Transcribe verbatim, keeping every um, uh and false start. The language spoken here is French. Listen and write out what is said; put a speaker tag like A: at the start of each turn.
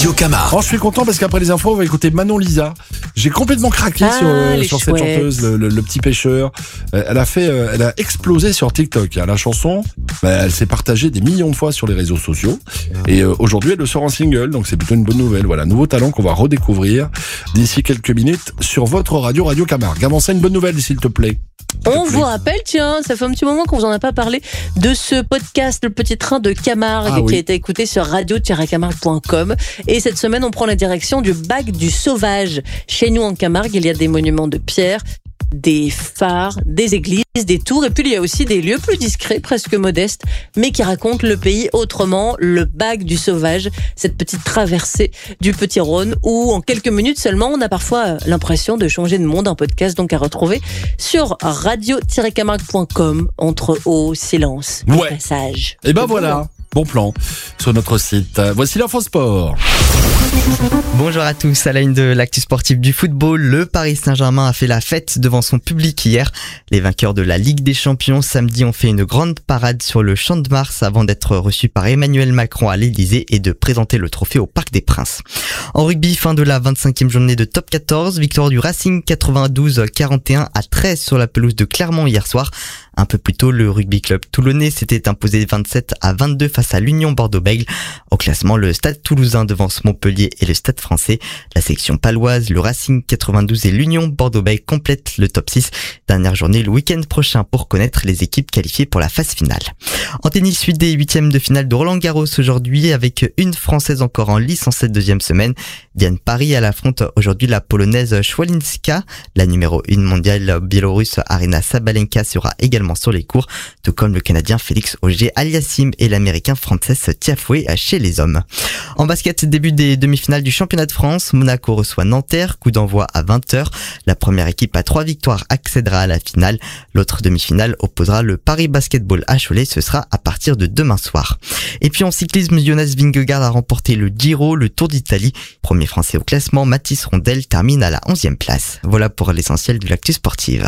A: Radio Camargue.
B: Oh, je suis content parce qu'après les infos, on va écouter Manon Lisa. J'ai complètement craqué
C: Ah,
B: sur, euh,
C: les
B: sur cette
C: chouettes.
B: chanteuse, le, le- le petit pêcheur. Euh, Elle a fait, euh, elle a explosé sur TikTok. La chanson, bah, elle s'est partagée des millions de fois sur les réseaux sociaux. Et euh, aujourd'hui, elle le sort en single, donc c'est plutôt une bonne nouvelle. Voilà, nouveau talent qu'on va redécouvrir d'ici quelques minutes sur votre radio, Radio Camargue. Avant ça, une bonne nouvelle, s'il te plaît.
C: On vous rappelle, tiens, ça fait un petit moment qu'on vous en a pas parlé, de ce podcast Le Petit Train de Camargue,
B: Ah oui.
C: qui a été écouté sur radio tiret camargue point com. Et cette semaine, on prend la direction du bac du Sauvage. Chez nous, en Camargue, il y a des monuments de pierre, des phares, des églises, des tours, et puis il y a aussi des lieux plus discrets, presque modestes, mais qui racontent le pays autrement, le bac du Sauvage, cette petite traversée du Petit Rhône, où en quelques minutes seulement, on a parfois l'impression de changer de monde. Un podcast donc à retrouver sur radio tiret camargue point com, entre eau, silence,
B: Ouais.
C: passage.
B: Et ben voilà, bon plan sur notre site. Voici l'info sport.
D: Bonjour à tous, à la une de l'actu sportive du football, le Paris Saint-Germain a fait la fête devant son public hier. Les vainqueurs de la Ligue des Champions samedi ont fait une grande parade sur le Champ de Mars avant d'être reçus par Emmanuel Macron à l'Elysée et de présenter le trophée au Parc des Princes. En rugby, fin de la vingt-cinquième journée de top quatorze, victoire du Racing quatre-vingt-douze à quarante et un à treize sur la pelouse de Clermont hier soir. Un peu plus tôt, le rugby club toulonnais s'était imposé vingt-sept à vingt-deux face à l'Union Bordeaux-Bègles. Au classement, le Stade toulousain devance Montpellier et le Stade français. La section paloise, le Racing quatre-vingt-douze et l'Union Bordeaux-Bègles complètent le top six. Dernière journée le week-end prochain pour connaître les équipes qualifiées pour la phase finale. En tennis, suite des huitièmes de finale de Roland Garros aujourd'hui avec une Française encore en lice en cette deuxième semaine. Diane Parry, elle affronte aujourd'hui la Polonaise Schwalinska. La numéro un mondiale biélorusse Aryna Sabalenka sera également sur les cours, tout comme le Canadien Félix Auger-Aliassime et l'Américain Frances Tiafoe chez les hommes. En basket, début des demi-finales du championnat de France, Monaco reçoit Nanterre, coup d'envoi à vingt heures. La première équipe à trois victoires accédera à la finale. L'autre demi-finale opposera le Paris Basketball à Cholet, ce sera à partir de demain soir. Et puis en cyclisme, Jonas Vingegaard a remporté le Giro, le Tour d'Italie. Premier français au classement, Mathis Rondel termine à la onzième place. Voilà pour l'essentiel de l'actu sportive.